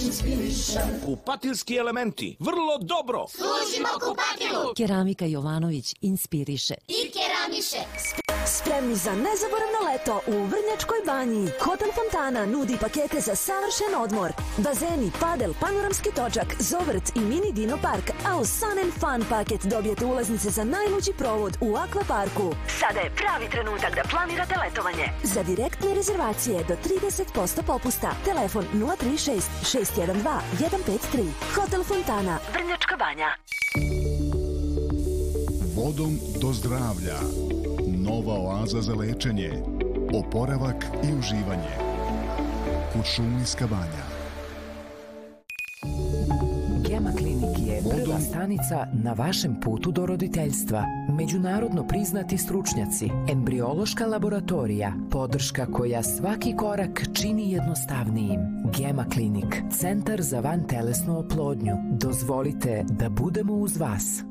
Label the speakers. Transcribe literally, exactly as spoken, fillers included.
Speaker 1: inspiriše.
Speaker 2: Kupatilski elementi, vrlo dobro.
Speaker 1: Služimo kupatilu.
Speaker 3: Keramika Jovanović inspiriše.
Speaker 1: I keramiše.
Speaker 4: Spremni za nezaboravno leto u Vrnjačkoj banji. Hotel Fontana nudi pakete za savršen odmor. Bazeni, padel, panoramski točak, zovrt i mini dino park. A u Sun and Fun paket dobijete ulaznice za najluđi provod u akvaparku. Sada je pravi trenutak da planirate letovanje. Za direktne rezervacije do trideset posto popusta. Telefon nula tri šest šest jedan dva jedan pet tri. Hotel Fontana, Vrnjačka banja.
Speaker 5: Vodom do zdravlja. Nova oaza za lečenje, oporavak i uživanje. Kuršumlijska banja.
Speaker 6: Gema Klinik je prva stanica na vašem putu do roditeljstva. Međunarodno priznati stručnjaci, embriološka laboratorija, podrška koja svaki korak čini jednostavnijim. Gema Klinik, centar za vantelesnu oplodnju. Dozvolite da budemo uz vas.